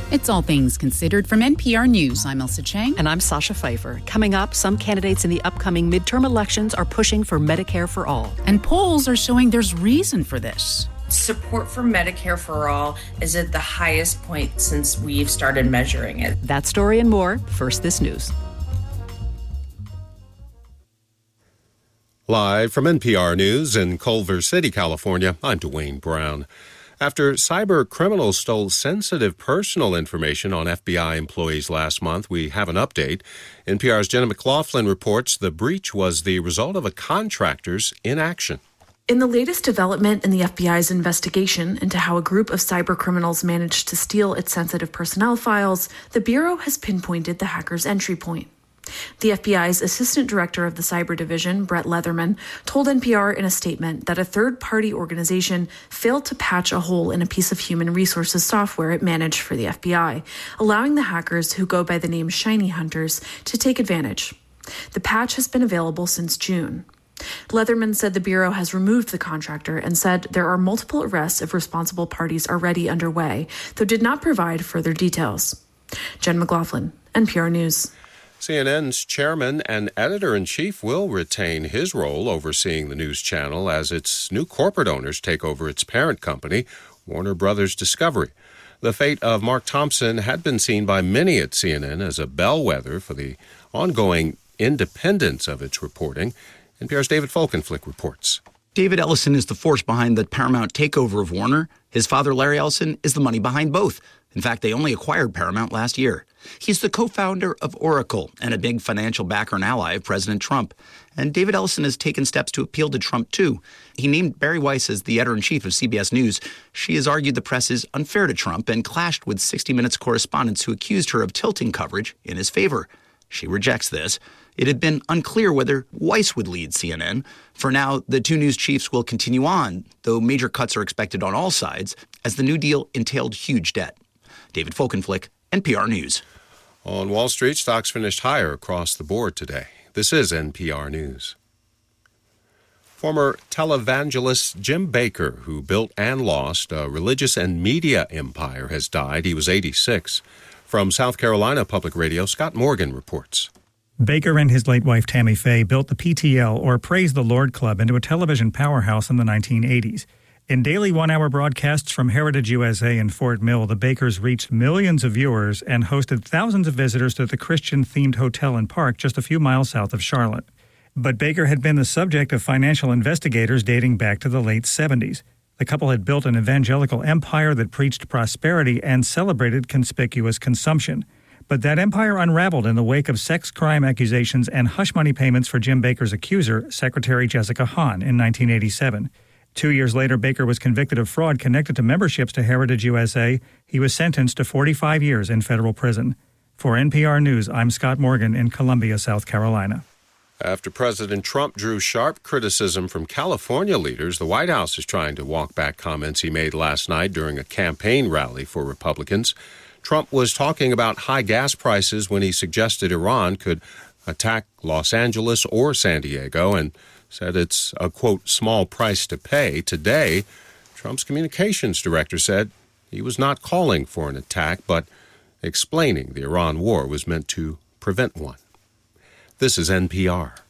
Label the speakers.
Speaker 1: It's All Things Considered from NPR News. I'm Elsa Chang.
Speaker 2: And I'm Sasha Pfeiffer. Coming up, some candidates in the upcoming midterm elections are pushing for Medicare for all.
Speaker 1: And polls are showing there's reason for this.
Speaker 3: Support for Medicare for all is at the highest point since we've started measuring it.
Speaker 2: That story and more. First, this news.
Speaker 4: Live from NPR News in Culver City, California, I'm Dwayne Brown. After cyber criminals stole sensitive personal information on FBI employees last month, we have an update. NPR's Jenna McLaughlin reports the breach was the result of a contractor's inaction.
Speaker 5: In the latest development in the FBI's investigation into how a group of cyber criminals managed to steal its sensitive personnel files, the Bureau has pinpointed the hacker's entry point. The FBI's Assistant Director of the Cyber Division, Brett Leatherman, told NPR in a statement that a third-party organization failed to patch a hole in a piece of human resources software it managed for the FBI, allowing the hackers who go by the name Shiny Hunters to take advantage. The patch has been available since June. Leatherman said the Bureau has removed the contractor and said there are multiple arrests of responsible parties already underway, though did not provide further details. Jen McLaughlin, NPR News.
Speaker 4: CNN's chairman and editor-in-chief will retain his role overseeing the news channel as its new corporate owners take over its parent company, Warner Brothers Discovery. The fate of Mark Thompson had been seen by many at CNN as a bellwether for the ongoing independence of its reporting. NPR's David Folkenflik reports.
Speaker 6: David Ellison is the force behind the Paramount takeover of Warner. His father, Larry Ellison, is the money behind both. In fact, they only acquired Paramount last year. He's the co-founder of Oracle and a big financial backer and ally of President Trump. And David Ellison has taken steps to appeal to Trump, too. He named Bari Weiss as the editor-in-chief of CBS News. She has argued the press is unfair to Trump and clashed with 60 Minutes correspondents who accused her of tilting coverage in his favor. She rejects this. It had been unclear whether Weiss would lead CNN. For now, the two news chiefs will continue on, though major cuts are expected on all sides, as the new deal entailed huge debt. David Folkenflik, NPR News.
Speaker 4: On Wall Street, stocks finished higher across the board today. This is NPR News. Former televangelist Jim Bakker, who built and lost a religious and media empire, has died. He was 86. From South Carolina Public Radio, Scott Morgan reports.
Speaker 7: Bakker and his late wife Tammy Faye built the PTL, or Praise the Lord Club, into a television powerhouse in the 1980s. In daily one-hour broadcasts from Heritage USA in Fort Mill, the Bakkers reached millions of viewers and hosted thousands of visitors to the Christian-themed hotel and park just a few miles south of Charlotte. But Bakker had been the subject of financial investigators dating back to the late 70s. The couple had built an evangelical empire that preached prosperity and celebrated conspicuous consumption. But that empire unraveled in the wake of sex crime accusations and hush money payments for Jim Bakker's accuser, Secretary Jessica Hahn, in 1987. 2 years later, Bakker was convicted of fraud connected to memberships to Heritage USA. He was sentenced to 45 years in federal prison. For NPR News, I'm Scott Morgan in Columbia, South Carolina.
Speaker 4: After President Trump drew sharp criticism from California leaders, the White House is trying to walk back comments he made last night during a campaign rally for Republicans. Trump was talking about high gas prices when he suggested Iran could attack Los Angeles or San Diego and said it's a, quote, small price to pay. Today, Trump's communications director said he was not calling for an attack, but explaining the Iran war was meant to prevent one. This is NPR.